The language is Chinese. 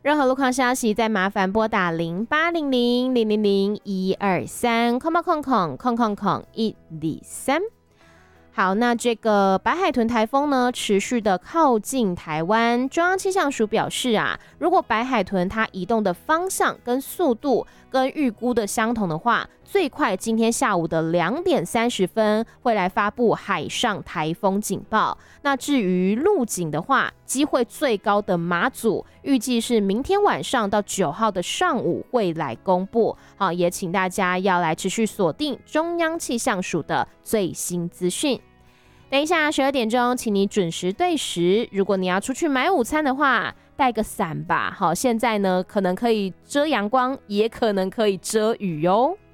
任何路况消息，再麻烦拨打0800000123123。好，那这个白海豚台风呢，持续的靠近台湾。中央气象署表示啊，如果白海豚它移动的方向跟速度跟预估的相同的话，最快今天下午的2点30分会来发布海上台风警报。那至于陆警的话，机会最高的马祖，预计是明天晚上到9号的上午会来公布。好，也请大家要来持续锁定中央气象署的最新资讯。等一下12点钟，请你准时对时。如果你要出去买午餐的话，带个伞吧。好，现在呢可能可以遮阳光，也可能可以遮雨哟。